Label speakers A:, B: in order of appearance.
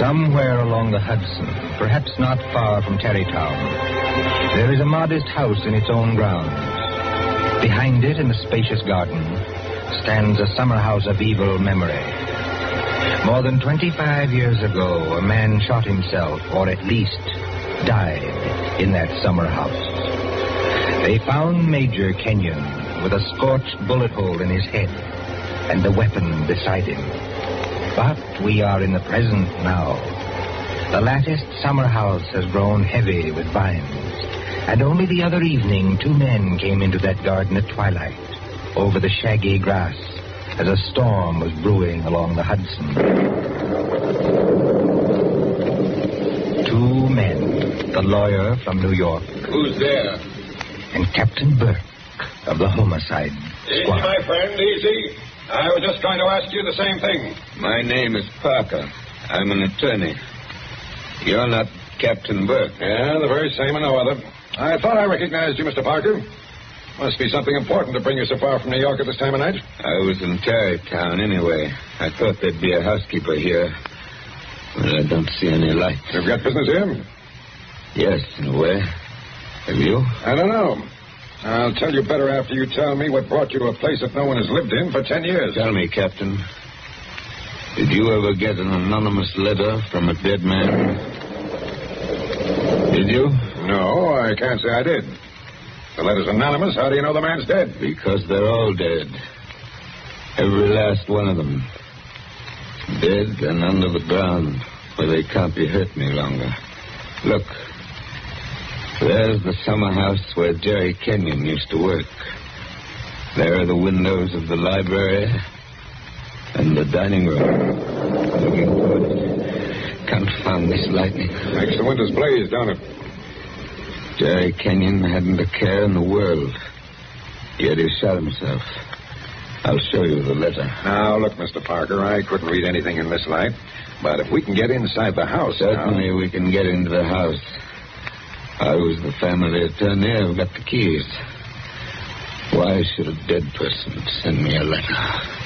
A: Somewhere along the Hudson, perhaps not far from Tarrytown, there is a modest house in its own grounds. Behind it, in the spacious garden, stands a summer house of evil memory. More than 25 years ago, a man shot himself, or at least died, in that summer house. They found Major Kenyon with a scorched bullet hole in his head and the weapon beside him. But we are in the present now. The latticed summer house has grown heavy with vines, and only the other evening 2 men came into that garden at twilight, over the shaggy grass, as a storm was brewing along the Hudson. 2 men, the lawyer from New York.
B: Who's there?
A: And Captain Burke of the homicide
B: Easy,
A: squad.
B: my friend, easy. I was just going to ask you the same thing.
C: My name is Parker. I'm an attorney. You're not Captain Burke.
B: Yeah, the very same and no other. I thought I recognized you, Mr. Parker. Must be something important to bring you so far from New York at this time of night.
C: I was in Tarrytown anyway. I thought there'd be a housekeeper here. But I don't see any light.
B: You've got business here?
C: Yes, in a way. Have you?
B: I don't know. I'll tell you better after you tell me what brought you to a place that no one has lived in for 10 years.
C: Tell me, Captain. Did you ever get an anonymous letter from a dead man? Did you?
B: No, I can't say I did. The letter's anonymous. How do you know the man's dead?
C: Because they're all dead. Every last one of them. Dead and under the ground, where they can't be hurt any longer. Look. There's the summer house where Jerry Kenyon used to work. There are the windows of the library and the dining room. Looking good. Confound this lightning.
B: Makes the windows blaze, don't it?
C: Jerry Kenyon hadn't a care in the world. Yet he shot himself. I'll show you the letter.
B: Now, look, Mr. Parker, I couldn't read anything in this light. But if we can get inside the house...
C: Certainly we can get into the house. I was the family attorney. I've got the keys. Why should a dead person send me a letter?